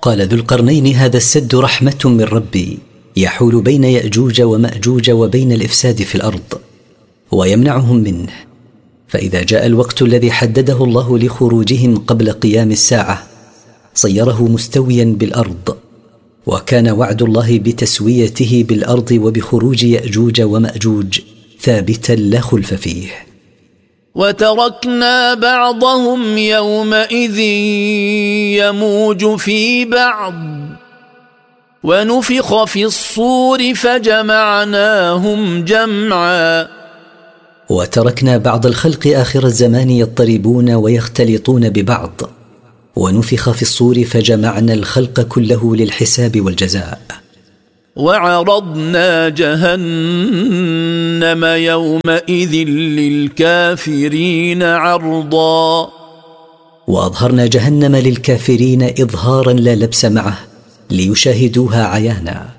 قال ذو القرنين: هذا السد رحمة من ربي يحول بين يأجوج ومأجوج وبين الإفساد في الأرض ويمنعهم منه، فإذا جاء الوقت الذي حدده الله لخروجهم قبل قيام الساعة صيره مستويا بالأرض، وكان وعد الله بتسويته بالأرض وبخروج يأجوج ومأجوج ثابتا لا خلف فيه. وتركنا بعضهم يومئذ يموج في بعض ونفخ في الصور فجمعناهم جمعا. وتركنا بعض الخلق آخر الزمان يضطربون ويختلطون ببعض، ونفخ في الصور فجمعنا الخلق كله للحساب والجزاء. وعرضنا جهنم يومئذ للكافرين عرضا. وأظهرنا جهنم للكافرين إظهارا لا لبس معه ليشاهدوها عيانا.